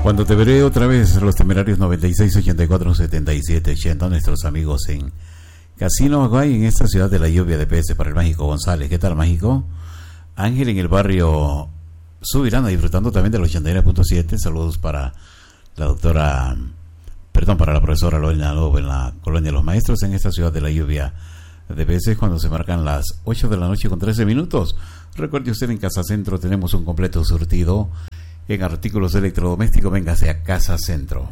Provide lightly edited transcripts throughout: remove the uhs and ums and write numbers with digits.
Cuando te veré otra vez, Los Temerarios 96 84 77 80, nuestros amigos en Casino Aguay, en esta ciudad de la lluvia de PS para el Mágico González. ¿Qué tal, Mágico? Ángel en el barrio Subirana, disfrutando también del 89.7. Saludos para la doctora, para la profesora Lorena Lobo en la Colonia Los Maestros, en esta ciudad de la lluvia de PS, cuando se marcan las 8 de la noche con 13 minutos. Recuerde usted, en Casa Centro tenemos un completo surtido en artículos electrodomésticos. Véngase a Casa Centro.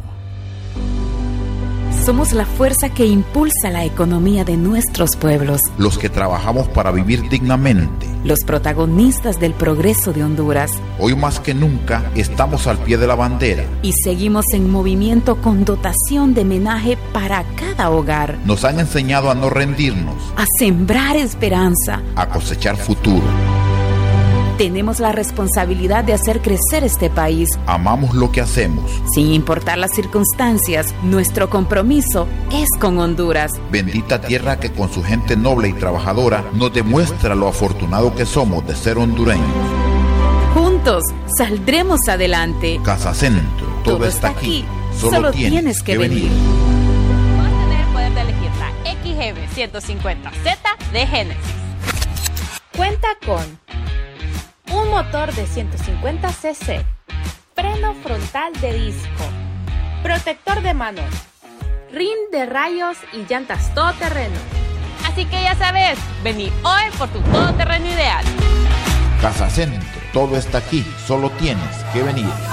Somos la fuerza que impulsa la economía de nuestros pueblos. Los que trabajamos para vivir dignamente. Los protagonistas del progreso de Honduras. Hoy más que nunca estamos al pie de la bandera. Y seguimos en movimiento con dotación de menaje para cada hogar. Nos han enseñado a no rendirnos. A sembrar esperanza. A cosechar futuro. Tenemos la responsabilidad de hacer crecer este país. Amamos lo que hacemos. Sin importar las circunstancias, nuestro compromiso es con Honduras. Bendita tierra que con su gente noble y trabajadora nos demuestra lo afortunado que somos de ser hondureños. Juntos saldremos adelante. Casa Centro, todo está aquí. Solo tienes que venir. Vas a tener el poder de elegir la XGB 150Z de Genesis. Cuenta con un motor de 150 cc, freno frontal de disco, protector de manos, rin de rayos y llantas todoterreno. Así que ya sabes, vení hoy por tu todoterreno ideal. Casa Centro, todo está aquí, solo tienes que venir.